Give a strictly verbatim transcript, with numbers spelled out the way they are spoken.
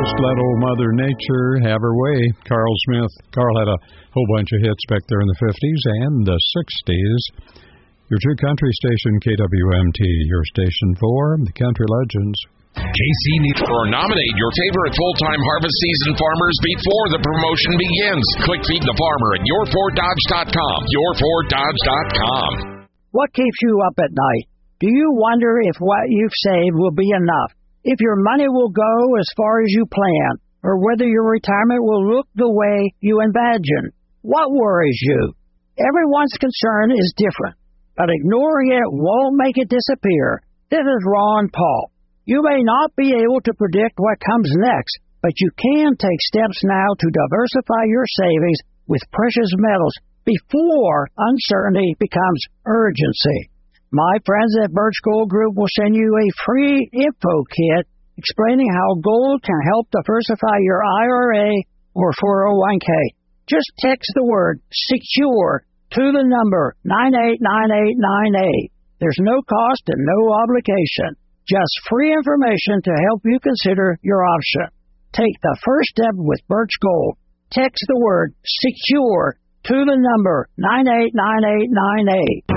Just let old Mother Nature have her way. Carl Smith. Carl had a whole bunch of hits back there in the fifties and the sixties. Your true country station, K W M T, your station for the country legends. K C needs or nominate your favorite full-time harvest season farmers before the promotion begins. Click Feed the Farmer at your ford dodge dot com. your ford dodge dot com. What keeps you up at night? Do you wonder if what you've saved will be enough? If your money will go as far as you plan? Or whether your retirement will look the way you imagine? What worries you? Everyone's concern is different, but ignoring it won't make it disappear. This is Ron Paul. You may not be able to predict what comes next, but you can take steps now to diversify your savings with precious metals before uncertainty becomes urgency. My friends at Birch Gold Group will send you a free info kit explaining how gold can help diversify your I R A or four oh one k. Just text the word SECURE to the number nine eight nine eight nine eight. There's no cost and no obligation. Just free information to help you consider your option. Take the first step with Birch Gold. Text the word SECURE to the number nine eight nine eight nine eight.